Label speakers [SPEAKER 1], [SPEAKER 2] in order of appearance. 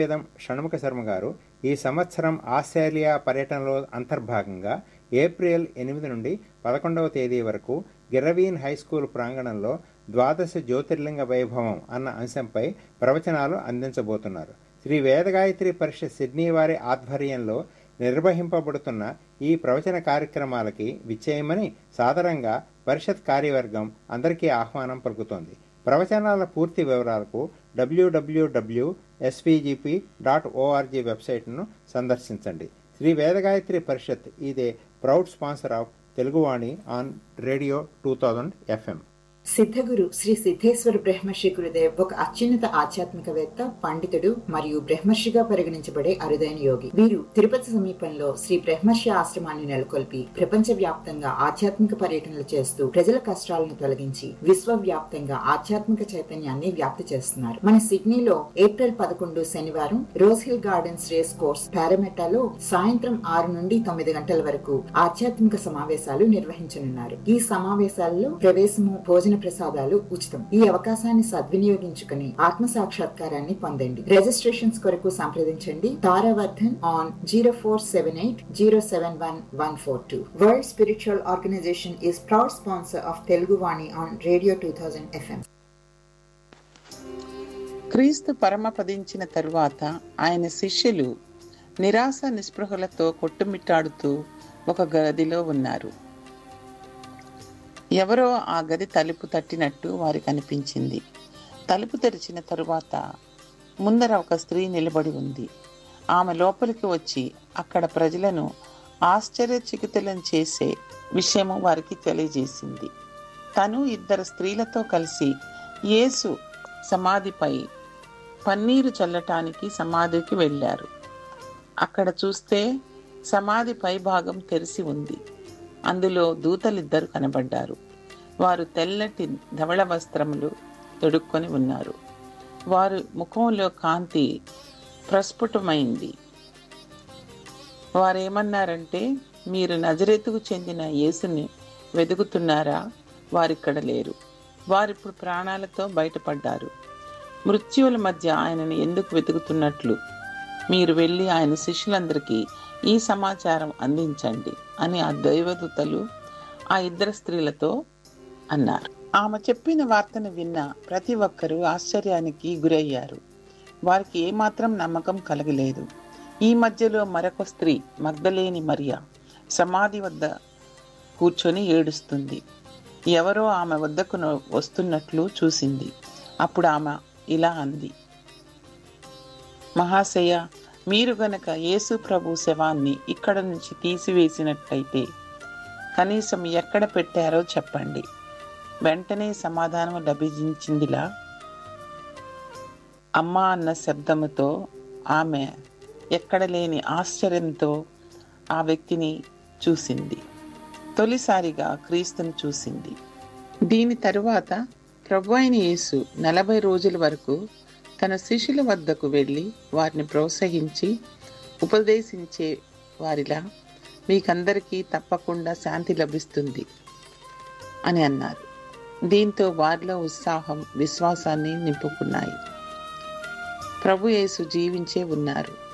[SPEAKER 1] వేదం షణ్ముఖ శర్మ గారు ఈ సంవత్సరం ఆస్ట్రేలియా పర్యటనలో అంతర్భాగంగా ఏప్రిల్ 8 నుండి 11వ తేదీ వరకు గిర్రవీన్ హైస్కూల్ ప్రాంగణంలో ద్వాదశ జ్యోతిర్లింగ వైభవం అన్న అంశంపై ప్రవచనాలు అందించబోతున్నారు. శ్రీ వేదగాయత్రి పరిషత్ సిడ్నీ వారి ఆధ్వర్యంలో నిర్వహింపబడుతున్న ఈ ప్రవచన కార్యక్రమాలకి విచ్చేయమని సాదరంగా పరిషత్ కార్యవర్గం అందరికీ ఆహ్వానం పలుకుతోంది. ప్రవచనాల పూర్తి వివరాలకు www.svgp.org వెబ్సైట్ను సందర్శించండి. శ్రీ వేదగాయత్రి పరిషత్ ఇదే proud sponsor of Teluguvani on radio 2000 FM.
[SPEAKER 2] Siddhaguru Shri Siddheshwara బ్రహ్మర్షి గురుదేవ్ ఒక అత్యున్నత ఆధ్యాత్మికవేత్త, పండితుడు మరియు బ్రహ్మర్షిగా పరిగణించబడే అరుదైన యోగి. వీరు తిరుపతి సమీపంలో శ్రీ బ్రహ్మర్షి ఆశ్రమాన్ని నెలకొల్పి ప్రపంచ వ్యాప్తంగా ఆధ్యాత్మిక పర్యటనలు చేస్తూ ప్రజల కష్టాలను తొలగించి విశ్వవ్యాప్తంగా ఆధ్యాత్మిక చైతన్యాన్ని వ్యాప్తి చేస్తున్నారు. మన సిడ్నీలో ఏప్రిల్ 11 శనివారం rose hill gardens race course పారామెటాలో సాయంత్రం 6 నుండి 9 గంటల వరకు ఆధ్యాత్మిక సమావేశాలు నిర్వహించనున్నారు. ఈ సమావేశాల్లో ప్రవేశము, భోజన ప్రసాదాలు ఉచితం. ఈ అవకాశాన్ని సద్వినియోగించుకుని ఆత్మ సాక్షాత్కారాన్ని పొందండి. రిజిస్ట్రేషన్స్ కొరకు సంప్రదించండి తారావర్ధన్ on 0478071142. World spiritual organisation is proud sponsor of Teluguvani on radio 2000 FM.
[SPEAKER 3] క్రీస్తు పరమపదించిన తరువాత ఆయన శిష్యులు నిరాశ నిస్పృహలతో కొట్టుమిట్టాడుతూ ఒక గదిలో ఉన్నారు. ఎవరో ఆ గది తలుపు తట్టినట్టు వారికి అనిపించింది. తలుపు తెరిచిన తరువాత ముందర ఒక స్త్రీ నిలబడి ఉంది. ఆమె లోపలికి వచ్చి అక్కడ ప్రజలను ఆశ్చర్యచకితులను చేసే విషయము వారికి తెలియజేసింది. తను 2 స్త్రీలతో కలిసి యేసు సమాధిపై పన్నీరు చల్లటానికి సమాధికి వెళ్ళారు. అక్కడ చూస్తే సమాధి పై భాగం తెరిచి ఉంది. అందులో దూతలిద్దరు కనబడ్డారు. వారు తెల్లటి ధవళ వస్త్రములు తొడుక్కొని ఉన్నారు. వారి ముఖంలో కాంతి ప్రస్ఫుటమైంది. వారేమన్నారంటే, మీరు నజరేతుకు చెందిన యేసుని వెతుకుతున్నారా? వారిక్కడ లేరు. వారిప్పుడు ప్రాణాలతో బయటపడ్డారు. మృత్యువుల మధ్య ఆయనను ఎందుకు వెతుకుతున్నట్లు మీరు వెళ్ళి ఆయన శిష్యులందరికీ ఈ సమాచారం అందించండి అని ఆ దైవదూతలు ఆ 2 స్త్రీలతో అన్నారు. ఆమె చెప్పిన వార్తను విన్న ప్రతి ఒక్కరూ ఆశ్చర్యానికి గురయ్యారు. వారికి ఏమాత్రం నమ్మకం కలగలేదు. ఈ మధ్యలో మరొక స్త్రీ, మగ్దలేని మరియ, సమాధి వద్ద కూర్చొని ఏడుస్తుంది. ఎవరో ఆమె వద్దకు వస్తున్నట్లు చూసింది. అప్పుడు ఆమె ఇలా అంది, మహాశయ, మీరు గనక యేసు ప్రభు శవాన్ని ఇక్కడ నుంచి తీసివేసినట్లయితే కనీసం ఎక్కడ పెట్టారో చెప్పండి. వెంటనే సమాధానం లభించిందిలా. అమ్మా అన్న శబ్దముతో ఆమె ఎక్కడ లేని ఆశ్చర్యంతో ఆ వ్యక్తిని చూసింది. తొలిసారిగా క్రీస్తుని చూసింది. దీని తరువాత ప్రభు అయిన యేసు 40 రోజుల వరకు తన శిష్యుల వద్దకు వెళ్ళి వారిని ప్రోత్సహించి ఉపదేశించే వారిలా, మీకందరికీ తప్పకుండా శాంతి లభిస్తుంది అని అన్నారు. దీంతో వారిలో ఉత్సాహం, విశ్వాసాన్ని నింపుకున్నాయి. ప్రభు యేసు జీవించే ఉన్నారు.